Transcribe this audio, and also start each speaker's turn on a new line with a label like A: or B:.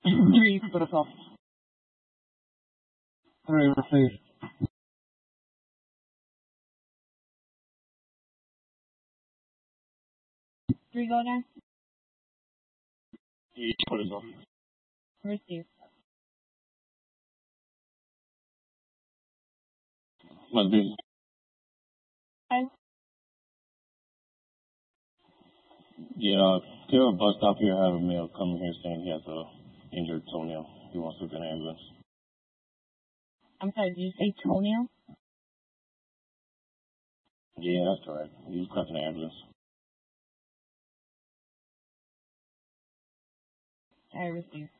A: 3 for the top. 3 received.
B: 3 go down.
C: Each put it on.
B: Receive.
C: Must be.
B: Okay.
C: Yeah, there a bus stop here. I have a male coming here saying he has a injured toenail. He wants to get an ambulance.
B: I'm sorry, did you say toenail?
C: Yeah, that's correct. He's collecting an ambulance.
B: I receive.